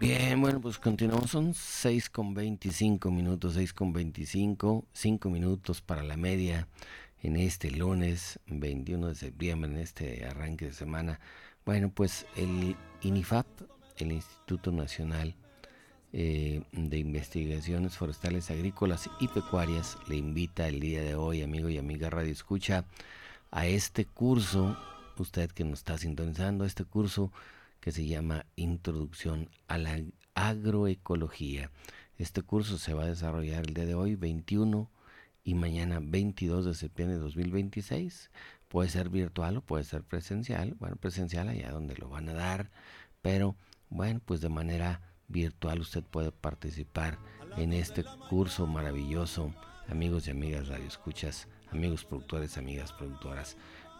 Bien, bueno, pues continuamos, son 6:25 minutos, 6:25, 5 minutos para la media en este lunes 21 de septiembre, en este arranque de semana. Bueno, pues el INIFAP, el Instituto Nacional de Investigaciones Forestales, Agrícolas y Pecuarias, le invita el día de hoy, amigo y amiga Radio Escucha, a este curso, usted que nos está sintonizando, este curso que se llama Introducción a la Agroecología. Este curso se va a desarrollar el día de hoy, 21, y mañana 22 de septiembre de 2026. Puede ser virtual o puede ser presencial. Bueno, presencial allá donde lo van a dar, pero bueno, pues de manera virtual usted puede participar en este curso maravilloso, amigos y amigas radioescuchas, amigos productores, amigas productoras.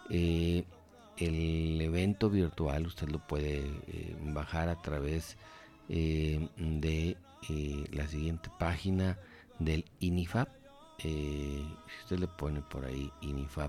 El evento virtual usted lo puede bajar a través de la siguiente página del INIFAP. Si usted le pone por ahí INIFAP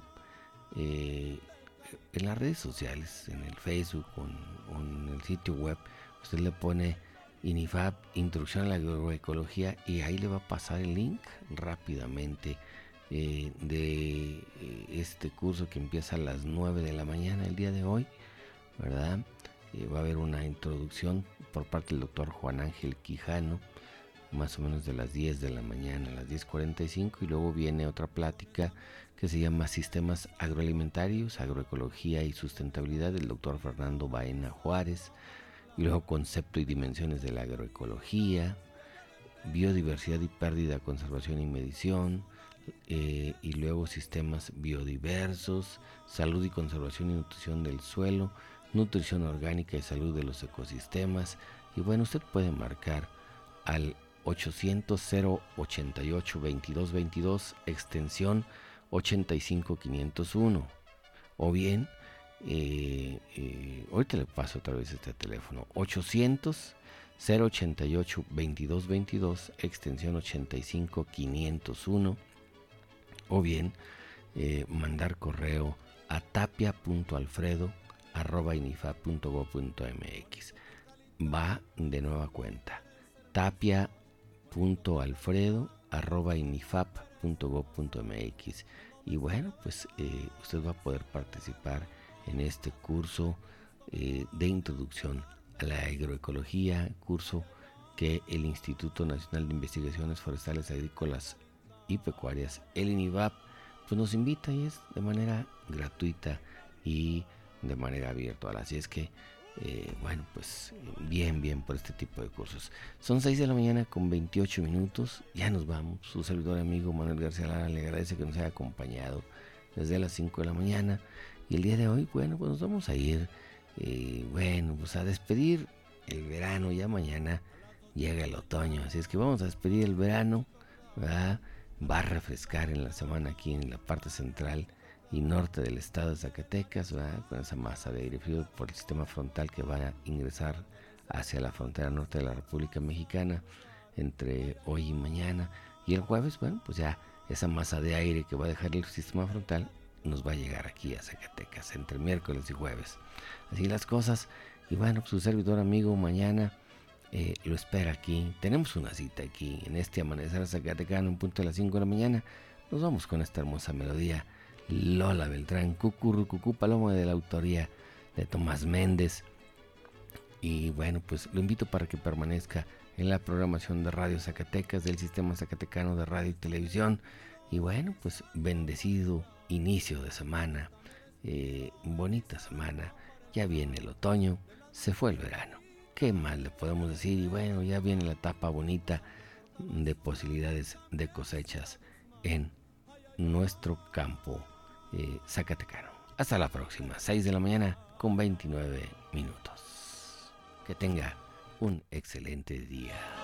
en las redes sociales, en el Facebook o en el sitio web, usted le pone INIFAP, Introducción a la Agroecología, y ahí le va a pasar el link rápidamente de este curso que empieza a las 9 de la mañana el día de hoy, ¿verdad? Va a haber una introducción por parte del doctor Juan Ángel Quijano, más o menos de las 10 de la mañana a las 10:45, y luego viene otra plática que se llama Sistemas Agroalimentarios, Agroecología y Sustentabilidad, del doctor Fernando Baena Juárez, y luego Concepto y Dimensiones de la Agroecología, Biodiversidad y Pérdida, Conservación y Medición, y luego Sistemas Biodiversos, Salud y Conservación y Nutrición del Suelo, Nutrición Orgánica y Salud de los Ecosistemas. Y bueno, usted puede marcar al 800-088-2222, extensión 85501, o bien ahorita le paso otra vez este teléfono, 800-088-2222, extensión 85501, o bien mandar correo a tapia.alfredo@inifap.gov.mx. Va de nueva cuenta, tapia.alfredo@inifap.gov.mx. Y bueno, pues usted va a poder participar en este curso de introducción a la agroecología, curso que el Instituto Nacional de Investigaciones Forestales, Agrícolas y Pecuarias, el INIVAP, pues nos invita, y es de manera gratuita y de manera virtual. Así es que bueno, pues bien por este tipo de cursos. Son 6 de la mañana con 28 minutos. Ya nos vamos. Su servidor amigo Manuel García Lara le agradece que nos haya acompañado desde las 5 de la mañana. Y el día de hoy, bueno, pues nos vamos a ir, bueno, pues a despedir el verano. Ya mañana llega el otoño, así es que vamos a despedir el verano, ¿verdad? Va a refrescar en la semana aquí en la parte central y norte del estado de Zacatecas, ¿verdad? Con esa masa de aire frío por el sistema frontal que va a ingresar hacia la frontera norte de la República Mexicana entre hoy y mañana. Y el jueves, bueno, pues ya esa masa de aire que va a dejar el sistema frontal nos va a llegar aquí a Zacatecas entre miércoles y jueves. Así las cosas. Y bueno, pues su servidor amigo mañana lo espera aquí. Tenemos una cita aquí en este amanecer zacatecano en punto de las 5 de la mañana. Nos vamos con esta hermosa melodía, Lola Beltrán, Cucurrucucú Paloma, de la autoría de Tomás Méndez. Y bueno, pues lo invito para que permanezca en la programación de Radio Zacatecas, del Sistema Zacatecano de Radio y Televisión. Y bueno, pues bendecido inicio de semana, bonita semana. Ya viene el otoño, se fue el verano. ¿Qué más le podemos decir? Y bueno, ya viene la etapa bonita de posibilidades de cosechas en nuestro campo zacatecano. Hasta la próxima, 6 de la mañana con 29 minutos. Que tenga un excelente día.